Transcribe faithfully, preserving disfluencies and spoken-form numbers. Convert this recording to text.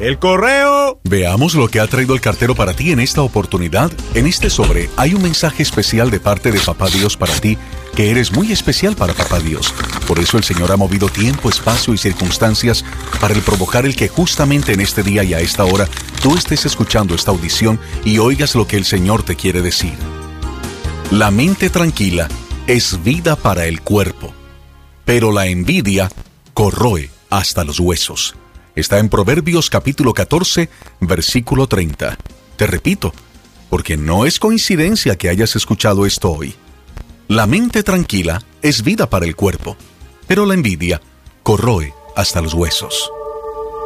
¡El correo! Veamos lo que ha traído el cartero para ti en esta oportunidad. En este sobre hay un mensaje especial de parte de Papá Dios para ti, que eres muy especial para Papá Dios. Por eso el Señor ha movido tiempo, espacio y circunstancias para el provocar el que justamente en este día y a esta hora tú estés escuchando esta audición y oigas lo que el Señor te quiere decir. La mente tranquila es vida para el cuerpo, pero la envidia corroe hasta los huesos. Está en Proverbios capítulo catorce, versículo treinta. Te repito, porque no es coincidencia que hayas escuchado esto hoy. La mente tranquila es vida para el cuerpo, pero la envidia corroe hasta los huesos.